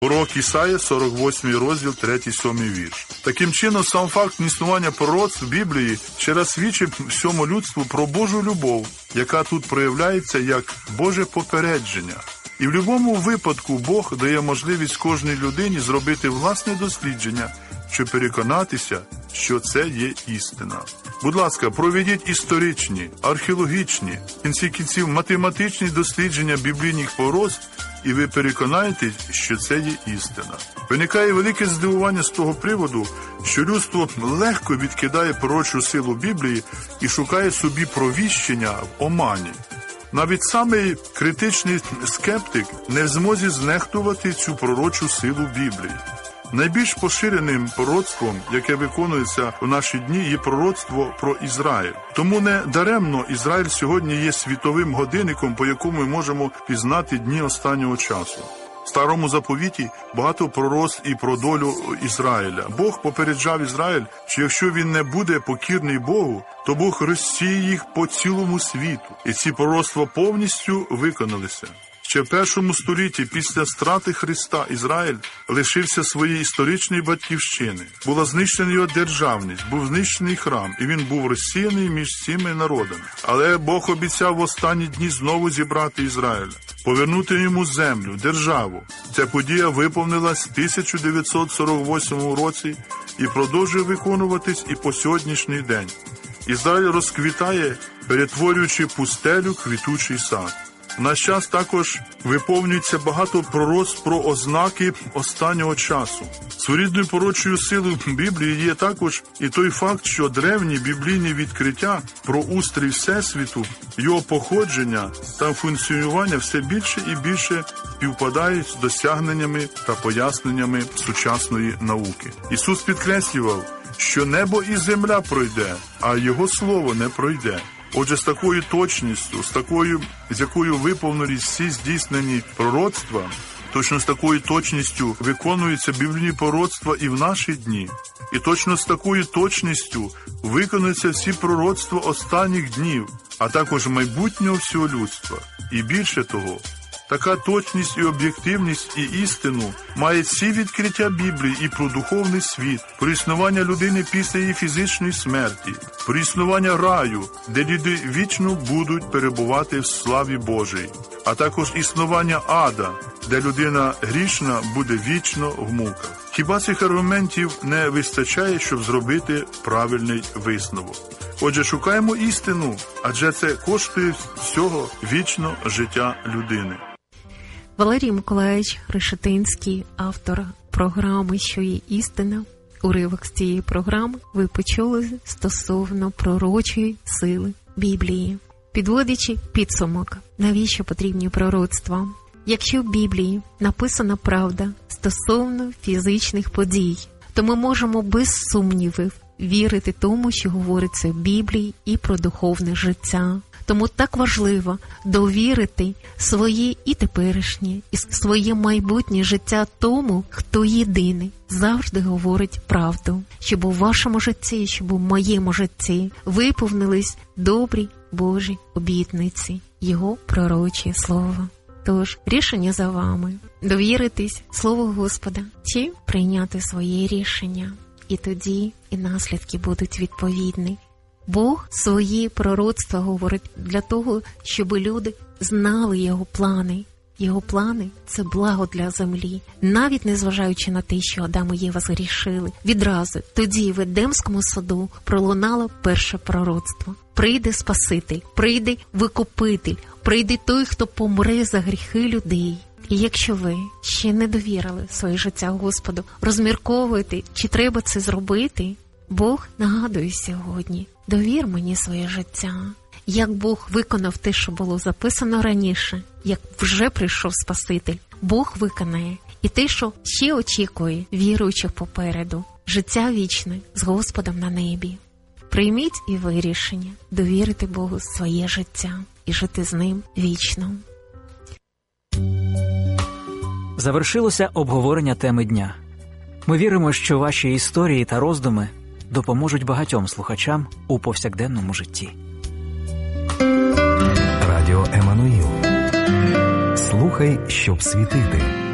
Пророк Ісая, 48 розділ, 3-7 вірш. Таким чином, сам факт існування пророцтв в Біблії ще раз свідчить всьому людству про Божу любов, яка тут проявляється як Боже попередження. І в будь-якому випадку Бог дає можливість кожній людині зробити власне дослідження, щоб переконатися, що це є істина. Будь ласка, проведіть історичні, археологічні, в кінці кінців математичні дослідження біблійних пророцтв, і ви переконаєтесь, що це є істина. Виникає велике здивування з того приводу, що людство легко відкидає пророчу силу Біблії і шукає собі провіщення в омані. Навіть самий критичний скептик не в змозі знехтувати цю пророчу силу Біблії. Найбільш поширеним пророцтвом, яке виконується в наші дні, є пророцтво про Ізраїль. Тому не даремно Ізраїль сьогодні є світовим годинником, по якому ми можемо пізнати дні останнього часу. В Старому заповіті багато пророцтв і про долю Ізраїля. Бог попереджав Ізраїль, що якщо він не буде покірний Богу, то Бог розсіє їх по цілому світу. І ці пророцтва повністю виконалися. Ще в першому столітті після страти Христа Ізраїль лишився своєї історичної батьківщини. Була знищена його державність, був знищений храм, і він був розсіяний між цими народами. Але Бог обіцяв в останні дні знову зібрати Ізраїля, повернути йому землю, державу. Ця подія виповнилась в 1948 році і продовжує виконуватись і по сьогоднішній день. Ізраїль розквітає, перетворюючи пустелю в квітучий сад. В наш час також виповнюється багато пророцтв про ознаки останнього часу. Своєрідною пророчою силою Біблії є також і той факт, що древні біблійні відкриття про устрій Всесвіту, його походження та функціонування все більше і більше співпадають з досягненнями та поясненнями сучасної науки. Ісус підкреслював, що небо і земля пройде, а Його слово не пройде. Отже, з такою точністю, з якою виповнились всі здійснені пророцтва, точно з такою точністю виконуються біблійні пророцтва і в наші дні. І точно з такою точністю виконуються всі пророцтва останніх днів, а також майбутнього всього людства. І більше того, така точність і об'єктивність і істину має всі відкриття Біблії і про духовний світ, про існування людини після її фізичної смерті, про існування раю, де люди вічно будуть перебувати в славі Божій, а також існування ада, де людина грішна буде вічно в муках. Хіба цих аргументів не вистачає, щоб зробити правильний висновок? Отже, шукаємо істину, адже це коштує всього вічно життя людини. Валерій Миколайович Решетинський, автор програми «Що є істина». Уривок з цієї програми ви почули стосовно пророчої сили Біблії. Підводячи підсумок, навіщо потрібні пророцтва? Якщо в Біблії написана правда стосовно фізичних подій, то ми можемо без сумнівів вірити тому, що говориться в Біблії, і про духовне життя. Тому так важливо довірити своє і теперішнє, і своє майбутнє життя тому, хто єдиний завжди говорить правду, щоб у вашому житті, щоб у моєму житті виповнились добрі Божі обітниці, Його пророче слово. Тож, рішення за вами. Довіритись Слову Господа чи прийняти своє рішення. І тоді і наслідки будуть відповідні. Бог свої пророцтва говорить для того, щоб люди знали Його плани. Його плани – це благо для землі. Навіть незважаючи на те, що Адам і Єва згрішили. Відразу тоді в Едемському саду пролунало перше пророцтво. Прийде Спаситель, прийде Викупитель, прийде той, хто помре за гріхи людей. І якщо ви ще не довірили своє життя Господу, розмірковуєте, чи треба це зробити, Бог нагадує сьогодні: довір мені своє життя. Як Бог виконав те, що було записано раніше, як вже прийшов Спаситель, Бог виконає і те, що ще очікує віруючих попереду. Життя вічне з Господом на небі. Прийміть і ви рішення довірити Богу своє життя і жити з Ним вічно. Завершилося обговорення теми дня. Ми віримо, що ваші історії та роздуми допоможуть багатьом слухачам у повсякденному житті. Радіо Еммануїл. Слухай, щоб світити.